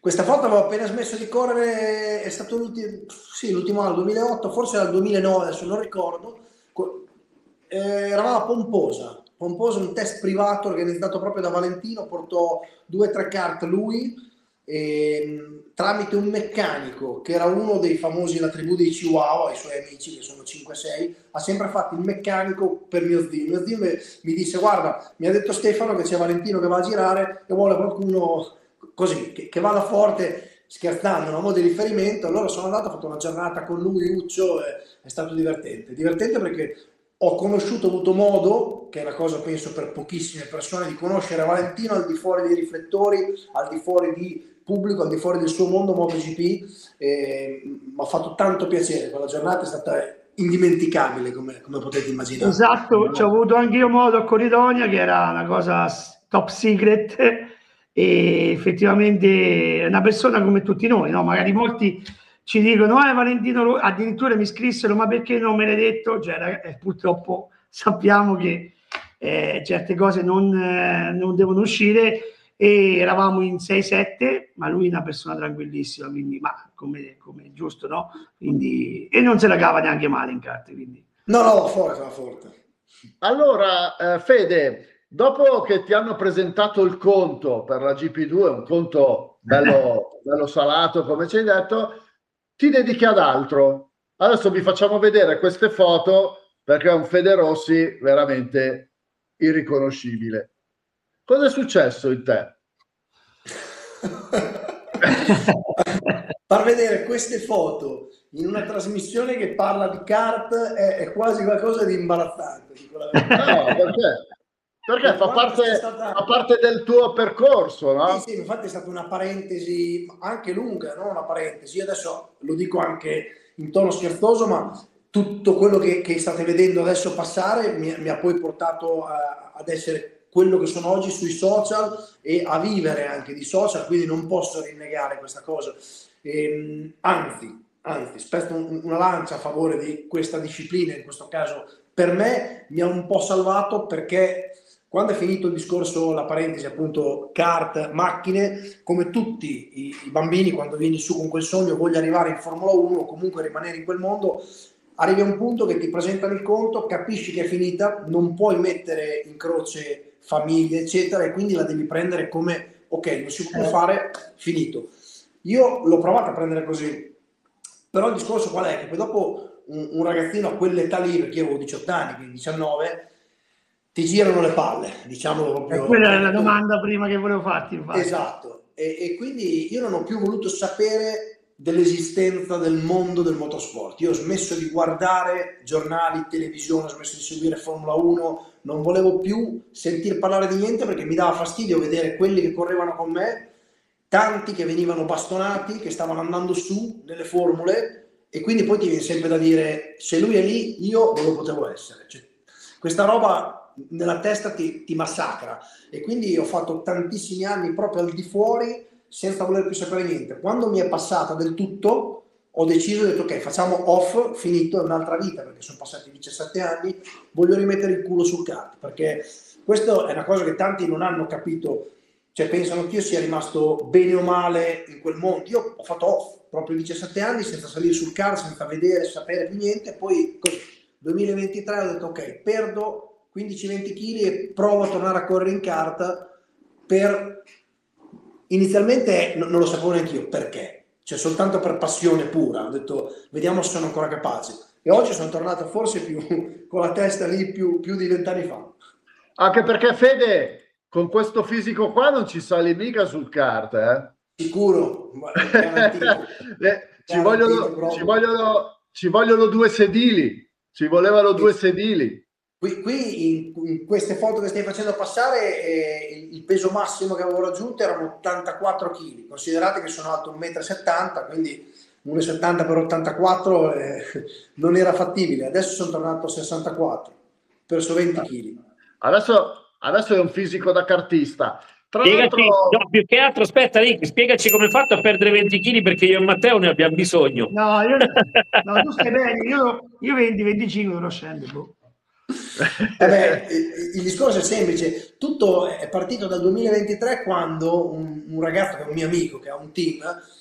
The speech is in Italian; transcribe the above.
Questa foto avevo appena smesso di correre, è stato l'ultimo anno, 2008, forse era il 2009, adesso non ricordo. Eravamo a Pomposa, un test privato organizzato proprio da Valentino, portò 2 o 3 kart lui, tramite un meccanico che era uno dei famosi, la tribù dei Chihuahua, i suoi amici che sono 5-6, ha sempre fatto il meccanico per mio zio. Mio zio mi disse: guarda, mi ha detto Stefano che c'è Valentino che va a girare e vuole qualcuno così, che vada forte, scherzando, a modo di riferimento. Allora sono andato, ho fatto una giornata con lui, Uccio, è stato divertente perché ho avuto modo, che è una cosa penso per pochissime persone, di conoscere Valentino al di fuori dei riflettori, al di fuori di pubblico, al di fuori del suo mondo MotoGP. Mi ha fatto tanto piacere, quella giornata è stata indimenticabile, come potete immaginare. Esatto, ci ho avuto anche io modo a Corridonia, che era una cosa top secret, e effettivamente è una persona come tutti noi, no? Magari molti ci dicono: Valentino, addirittura mi scrissero, ma perché non me l'hai detto? Cioè, purtroppo sappiamo che certe cose non devono uscire, e eravamo in 6-7, ma lui è una persona tranquillissima, quindi, ma come giusto, no? Quindi, e non se la cava neanche male in carte, quindi. No, va forte. Allora, Fede, dopo che ti hanno presentato il conto per la GP2, un conto bello, bello salato, come ci hai detto, ti dedichi ad altro. Adesso vi facciamo vedere queste foto perché è un Fede Rossi veramente irriconoscibile. Cosa è successo in te? Far vedere queste foto in una trasmissione che parla di kart è quasi qualcosa di imbarazzante. No, perché fa parte del tuo percorso, no? Sì, infatti è stata una parentesi anche lunga, no? Una parentesi. Io adesso lo dico anche in tono scherzoso, ma tutto quello che state vedendo adesso passare mi ha poi portato ad essere quello che sono oggi sui social e a vivere anche di social, quindi non posso rinnegare questa cosa. Anzi, spezzo una lancia a favore di questa disciplina, in questo caso per me mi ha un po' salvato, perché quando è finito il discorso, la parentesi appunto kart, macchine, come tutti i bambini, quando vieni su con quel sogno, voglio arrivare in Formula 1 o comunque rimanere in quel mondo, arrivi a un punto che ti presentano il conto, capisci che è finita, non puoi mettere in croce famiglie eccetera, e quindi la devi prendere come ok, non si può più fare, finito. Io l'ho provata a prendere così, però il discorso qual è? Che poi dopo un ragazzino a quell'età lì, perché io avevo 18 anni, quindi 19, ti girano le palle, diciamolo proprio. E quella è la domanda prima che volevo farti, infatti. Esatto, e quindi io non ho più voluto sapere dell'esistenza del mondo del motorsport. Io ho smesso di guardare giornali, televisione, ho smesso di seguire Formula 1, non volevo più sentir parlare di niente, perché mi dava fastidio vedere quelli che correvano con me, tanti che venivano bastonati, che stavano andando su nelle formule, e quindi poi ti viene sempre da dire: se lui è lì, io non lo potevo essere. Cioè, questa roba nella testa ti massacra, e quindi ho fatto tantissimi anni proprio al di fuori, senza voler più sapere niente. Quando mi è passata del tutto, ho deciso, ho detto ok, facciamo off, finito, è un'altra vita, perché sono passati 17 anni, voglio rimettere il culo sul kart, perché questo è una cosa che tanti non hanno capito, cioè pensano che io sia rimasto bene o male in quel mondo. Io ho fatto off proprio 17 anni senza salire sul kart, senza vedere, sapere più niente, poi così 2023 ho detto ok, perdo 15-20 kg e provo a tornare a correre in kart. Inizialmente non lo sapevo neanche io perché, cioè soltanto per passione pura, ho detto vediamo se sono ancora capace, e oggi sono tornato forse più con la testa lì più di 20 anni fa. Anche perché, Fede, con questo fisico qua non ci sali mica sul kart, eh? Sicuro, ci vogliono 2 sedili, ci volevano 2 sedili. Qui in queste foto che stai facendo passare, il peso massimo che avevo raggiunto erano 84 kg. Considerate che sono alto 1,70 m, quindi 1,70 m per 84 non era fattibile. Adesso sono tornato a 64, perso 20 kg. Adesso è un fisico da cartista. Spiegaci, no, più che altro, aspetta, Rick, spiegaci come hai fatto a perdere 20 kg, perché io e Matteo ne abbiamo bisogno. No, tu stai bene, io 20-25 non scendo. Vabbè, il discorso è semplice, tutto è partito dal 2023 quando un ragazzo che è un mio amico, che ha un team,